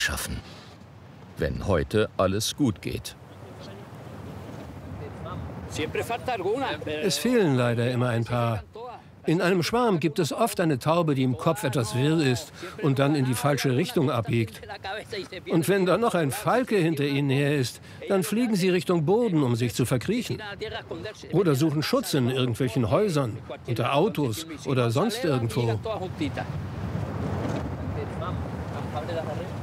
schaffen. Wenn heute alles gut geht. Es fehlen leider immer ein paar. In einem Schwarm gibt es oft eine Taube, die im Kopf etwas wirr ist und dann in die falsche Richtung abbiegt. Und wenn da noch ein Falke hinter ihnen her ist, dann fliegen sie Richtung Boden, um sich zu verkriechen. Oder suchen Schutz in irgendwelchen Häusern, unter Autos oder sonst irgendwo.